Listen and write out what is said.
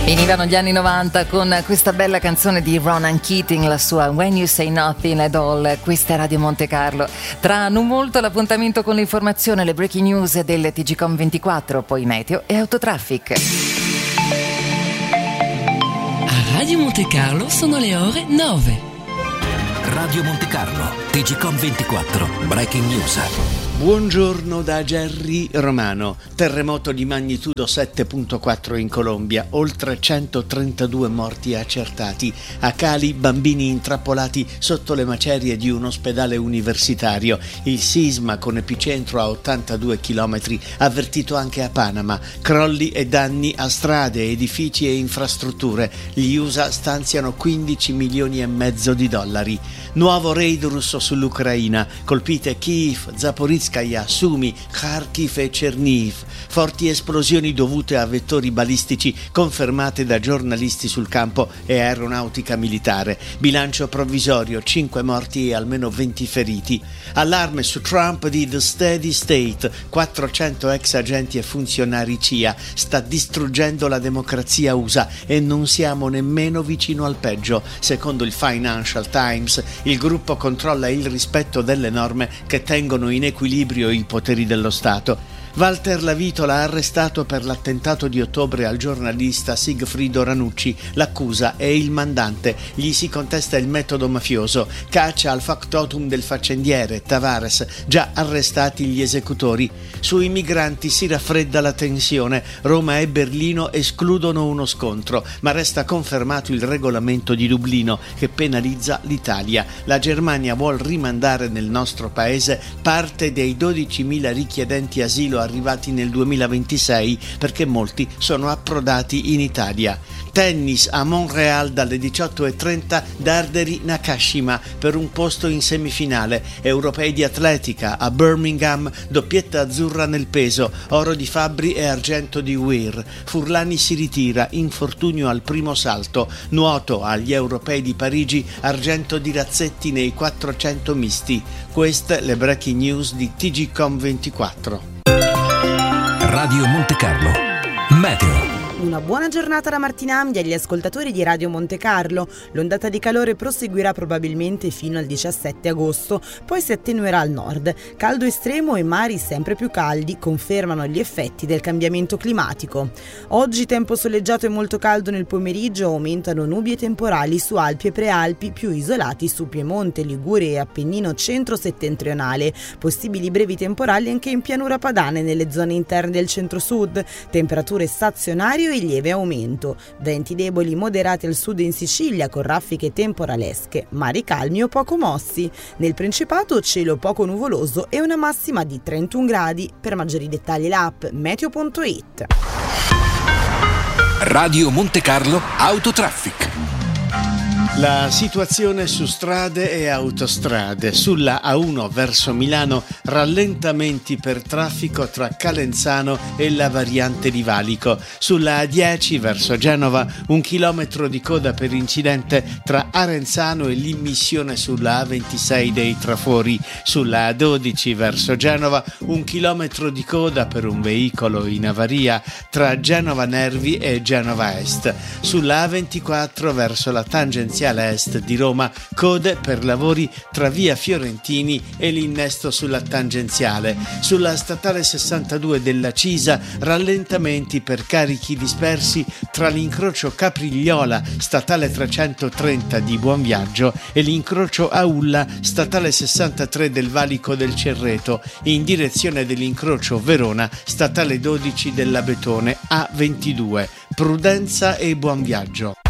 Finivano gli anni 90 con questa bella canzone di Ronan Keating, la sua When You Say Nothing at All. Questa è Radio Monte Carlo. Tra non molto l'appuntamento con l'informazione, le breaking news del TGCOM 24, poi meteo e autotraffic. A Radio Monte Carlo sono le ore 9. Radio Monte Carlo, TGCOM 24, breaking news. Buongiorno da Gerry Romano. Terremoto di magnitudo 7.4 in Colombia, oltre 132 morti accertati. A Cali bambini intrappolati sotto le macerie di un ospedale universitario. Il sisma con epicentro a 82 km, avvertito anche a Panama. Crolli e danni a strade, edifici e infrastrutture. Gli USA stanziano 15 milioni e mezzo di dollari. Nuovo raid russo sull'Ucraina. Colpite Kiev, Zaporizhzhia, Sumi, Kharkiv e Chernihiv. Forti esplosioni dovute a vettori balistici confermate da giornalisti sul campo e aeronautica militare. Bilancio provvisorio, 5 morti e almeno 20 feriti. Allarme su Trump di The Steady State. 400 ex agenti e funzionari CIA. Sta distruggendo la democrazia USA e non siamo nemmeno vicino al peggio. Secondo il Financial Times, il gruppo controlla il rispetto delle norme che tengono in equilibrio i poteri dello Stato. Walter Lavitola arrestato per l'attentato di ottobre al giornalista Sigfrido Ranucci. L'accusa è il mandante. Gli si contesta il metodo mafioso. Caccia al factotum del faccendiere Tavares. Già arrestati gli esecutori. Sui migranti si raffredda la tensione. Roma e Berlino escludono uno scontro, ma resta confermato il regolamento di Dublino che penalizza l'Italia. La Germania vuol rimandare nel nostro paese parte dei 12.000 richiedenti asilo arrivati nel 2026 perché molti sono approdati in Italia. Tennis a Montréal dalle 18:30, Darderi Nakashima per un posto in semifinale. Europei di atletica a Birmingham, doppietta azzurra nel peso, oro di Fabbri e argento di Weir. Furlani si ritira, infortunio al primo salto. Nuoto agli Europei di Parigi, argento di Razzetti nei 400 misti. Queste le breaking news di TGCOM 24. Radio Monte Carlo, meteo. Una buona giornata da Martina Ambia agli ascoltatori di Radio Monte Carlo. L'ondata di calore proseguirà probabilmente fino al 17 agosto, poi si attenuerà al nord. Caldo estremo e mari sempre più caldi confermano gli effetti del cambiamento climatico. Oggi tempo soleggiato e molto caldo nel pomeriggio, aumentano nubi e temporali su Alpi e Prealpi, più isolati su Piemonte, Liguria e Appennino centro-settentrionale. Possibili brevi temporali anche in pianura padana e nelle zone interne del centro-sud. Temperature stazionarie e lieve aumento. Venti deboli moderati al sud in Sicilia con raffiche temporalesche, mari calmi o poco mossi. Nel Principato cielo poco nuvoloso e una massima di 31 gradi. Per maggiori dettagli l'app meteo.it. Radio Monte Carlo, autotraffic. La situazione su strade e autostrade. Sulla A1 verso Milano, rallentamenti per traffico tra Calenzano e la variante di Valico. Sulla A10 verso Genova, 1 chilometro di coda per incidente tra Arenzano e l'immissione sulla A26 dei Trafori. Sulla A12 verso Genova, 1 chilometro di coda per un veicolo in avaria tra Genova Nervi e Genova Est. Sulla A24 verso la tangenziale est di Roma, code per lavori tra via Fiorentini e l'innesto sulla tangenziale. Sulla statale 62 della Cisa, rallentamenti per carichi dispersi tra l'incrocio Caprigliola, statale 330 di Buonviaggio, e l'incrocio Aulla, statale 63 del Valico del Cerreto, in direzione dell'incrocio Verona, statale 12 dell'Abetone A22. Prudenza e buon viaggio.